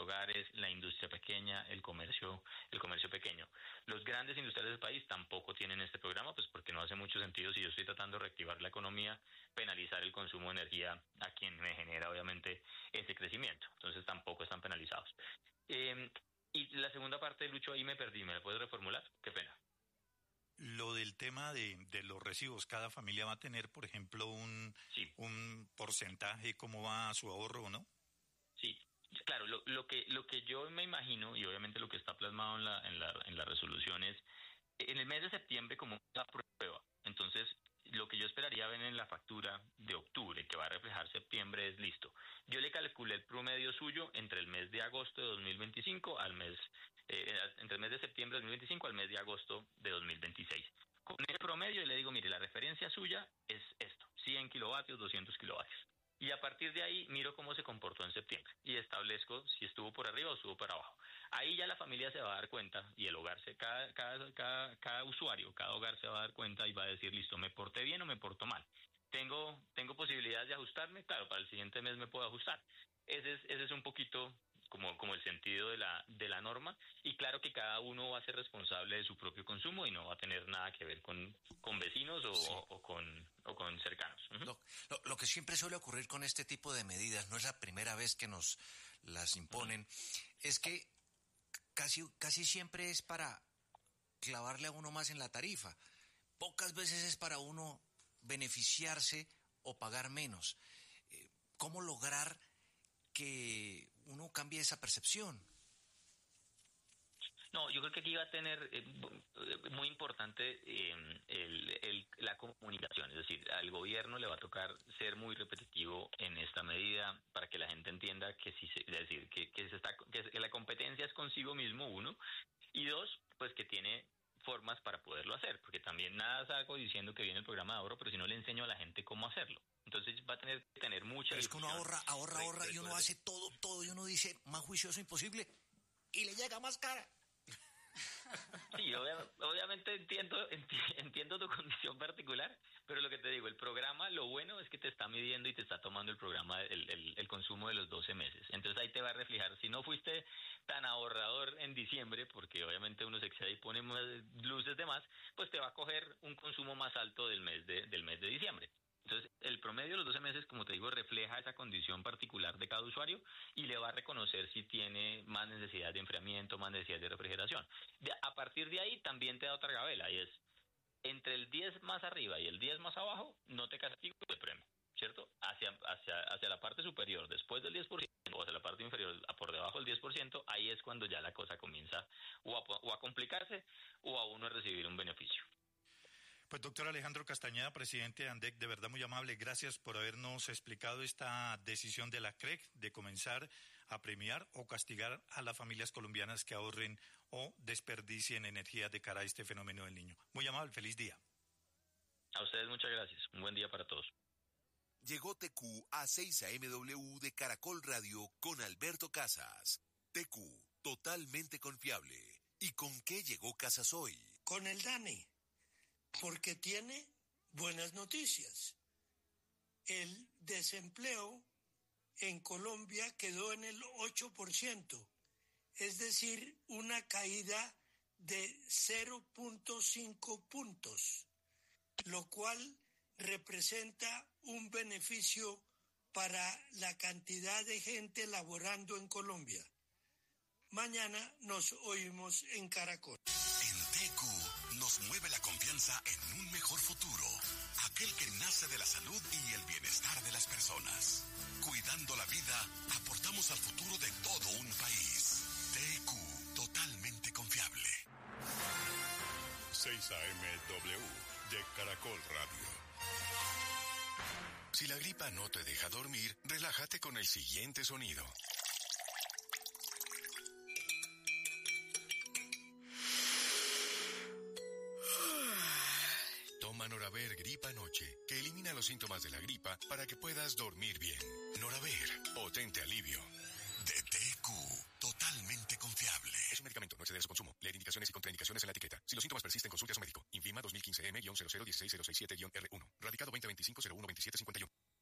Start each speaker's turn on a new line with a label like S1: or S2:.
S1: hogares, la industria pequeña, el comercio pequeño. Los grandes industriales del país tampoco tienen este programa, pues porque no hace mucho sentido, si yo estoy tratando de reactivar la economía, penalizar el consumo de energía a quien me genera obviamente ese crecimiento. Entonces tampoco están penalizados. Y la segunda parte, Lucho, ahí me perdí, ¿me la puedes reformular? Qué pena.
S2: Lo del tema de los recibos, cada familia va a tener, por ejemplo, un porcentaje, cómo va su ahorro, ¿o no?
S1: Sí, claro, lo que yo me imagino, y obviamente lo que está plasmado en la resolución es, en el mes de septiembre como una prueba, entonces lo que yo esperaría ver en la factura de octubre, que va a reflejar septiembre, es listo. Yo le calculé el promedio suyo entre el mes de agosto de 2025 entre el mes de septiembre de 2025 al mes de agosto de 2026. Con el promedio le digo, mire, la referencia suya es esto, 100 kilovatios, 200 kilovatios. Y a partir de ahí miro cómo se comportó en septiembre y establezco si estuvo por arriba o estuvo por abajo. Ahí ya la familia se va a dar cuenta y el hogar, cada usuario, cada hogar se va a dar cuenta y va a decir, listo, ¿me porté bien o me porto mal? ¿Tengo posibilidades de ajustarme? Claro, para el siguiente mes me puedo ajustar. Ese es un poquito como el sentido de la norma, y claro que cada uno va a ser responsable de su propio consumo y no va a tener nada que ver con vecinos
S3: Sí.
S1: o con cercanos. Uh-huh.
S3: Lo que siempre suele ocurrir con este tipo de medidas, no es la primera vez que nos las imponen, es que casi siempre es para clavarle a uno más en la tarifa. Pocas veces es para uno beneficiarse o pagar menos. ¿Cómo lograr que uno cambie esa percepción?
S1: No, yo creo que aquí va a tener muy importante la comunicación, es decir, al gobierno le va a tocar ser muy repetitivo en esta medida para que la gente entienda que es decir, que la competencia es consigo mismo, uno, y dos, pues que tiene formas para poderlo hacer, porque también nada salgo diciendo que viene el programa de ahorro, pero si no le enseño a la gente cómo hacerlo. Entonces va a tener que tener mucha
S3: Pero es que uno ahorra y uno hace todo y uno dice, más juicioso imposible, y le llega más cara.
S1: Sí, obviamente entiendo tu condición particular, pero lo que te digo, el programa, lo bueno es que te está midiendo y te está tomando el programa, el consumo de los 12 meses. Entonces ahí te va a reflejar, si no fuiste tan ahorrador en diciembre, porque obviamente uno se excede y pone más luces de más, pues te va a coger un consumo más alto del mes de diciembre. Entonces, el promedio de los 12 meses, como te digo, refleja esa condición particular de cada usuario y le va a reconocer si tiene más necesidad de enfriamiento, más necesidad de refrigeración. A partir de ahí también te da otra gabela, y es entre el 10 más arriba y el 10 más abajo, no te castigo de premio, ¿cierto? Hacia la parte superior, después del 10%, o hacia la parte inferior, por debajo del 10%, ahí es cuando ya la cosa comienza o a complicarse o a uno recibir un beneficio.
S2: Pues doctor Alejandro Castañeda, presidente de ANDEC, de verdad muy amable, gracias por habernos explicado esta decisión de la CREC de comenzar a premiar o castigar a las familias colombianas que ahorren o desperdicien energía de cara a este fenómeno del Niño. Muy amable, feliz día.
S1: A ustedes muchas gracias, un buen día para todos.
S4: Llegó TQ a 6 AMW de Caracol Radio con Alberto Casas. TQ, totalmente confiable. ¿Y con qué llegó Casas hoy?
S5: Con el DANE. Porque tiene buenas noticias. El desempleo en Colombia quedó en el 8%, es decir, una caída de 0.5 puntos, lo cual representa un beneficio para la cantidad de gente laborando en Colombia. Mañana nos oímos en Caracol.
S4: En TQ nos mueve la confianza en un mejor futuro, aquel que nace de la salud y el bienestar de las personas. Cuidando la vida, aportamos al futuro de todo un país. TQ, totalmente confiable.
S6: 6 AMW de Caracol Radio.
S4: Si la gripa no te deja dormir, relájate con el siguiente sonido. Toma Noraver Gripa Noche, que elimina los síntomas de la gripa para que puedas dormir bien. Noraver, potente alivio. De TQ, totalmente confiable. Es un medicamento, no exceder su consumo. Leer indicaciones y contraindicaciones en la etiqueta. Si los síntomas persisten, consulte a su médico. Infima 2015 M-0016067-R1. Radicado 2025-012751.